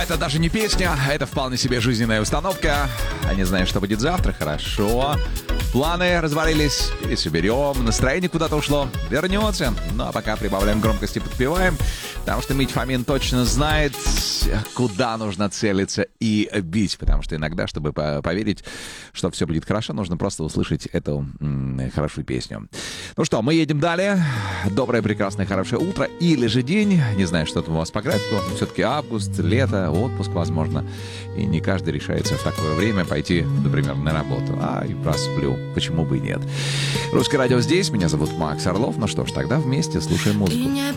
Это даже не песня, это вполне себе жизненная установка. А не знаешь, что будет завтра? Хорошо. Планы развалились, пересоберем, настроение куда-то ушло, вернется. Ну а пока прибавляем громкости, подпеваем, потому что Митя Фомин точно знает, куда нужно целиться и бить. Потому что иногда, чтобы поверить, что все будет хорошо, нужно просто услышать эту хорошую песню. Ну что, мы едем далее. Доброе, прекрасное, хорошее утро или же день. Не знаю, что там у вас по графику. Все-таки август, лето, отпуск, возможно. И не каждый решается в такое время пойти, например, на работу. И просплю. Почему бы и нет? Русское радио здесь. Меня зовут Макс Орлов. Ну что ж, тогда вместе слушаем музыку. Ты не